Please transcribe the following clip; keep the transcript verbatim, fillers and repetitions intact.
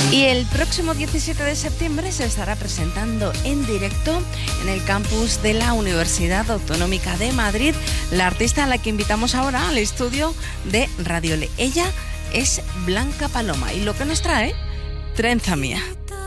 Y el próximo diecisiete de septiembre se estará presentando en directo en el campus de la Universidad Autonómica de Madrid la artista a la que invitamos ahora al estudio de Radio Le. Ella es Blanca Paloma y lo que nos trae, Trenza Mía.